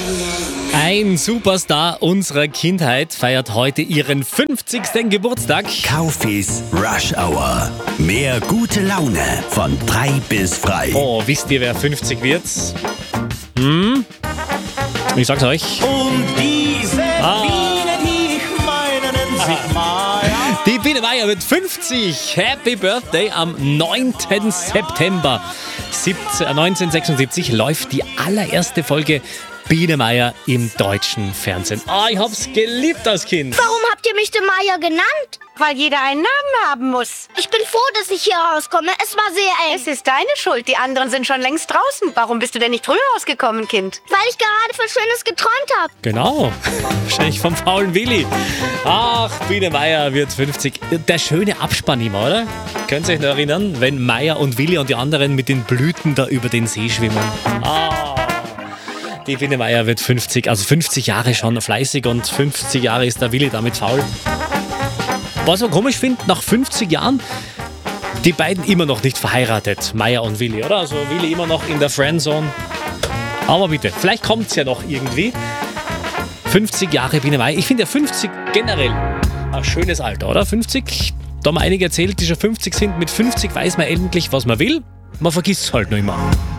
Ein Superstar unserer Kindheit feiert heute ihren 50. Geburtstag. Kaufis Rush Hour. Mehr gute Laune von 3 bis frei. Oh, wisst ihr, wer 50 wird? Ich sag's euch. Und diese Biene, die ich meine, nennt sich Maya. Die Biene Meier wird 50. Happy Birthday am 9. September 1976 läuft die allererste Folge Biene Meier im deutschen Fernsehen. Ich hab's geliebt als Kind. Warum habt ihr mich denn Maya genannt? Weil jeder einen Namen haben muss. Ich bin froh, dass ich hier rauskomme. Es war sehr eng. Es ist deine Schuld. Die anderen sind schon längst draußen. Warum bist du denn nicht früher rausgekommen, Kind? Weil ich gerade für Schönes geträumt habe. Genau, wahrscheinlich vom faulen Willi. Ach, Biene Meier wird 50. Der schöne Abspann immer, oder? Könnt ihr euch noch erinnern, wenn Meier und Willi und die anderen mit den Blüten da über den See schwimmen? Die Biene Meier wird 50, also 50 Jahre schon fleißig und 50 Jahre ist der Willi damit faul. Was ich komisch finde, nach 50 Jahren, die beiden immer noch nicht verheiratet, Meier und Willi, oder? Also Willi immer noch in der Friendzone. Aber bitte, vielleicht kommt es ja noch irgendwie. 50 Jahre Biene Meier. Ich finde ja 50 generell ein schönes Alter, oder? 50, da haben einige erzählt, die schon 50 sind. Mit 50 weiß man endlich, was man will. Man vergisst es halt noch immer.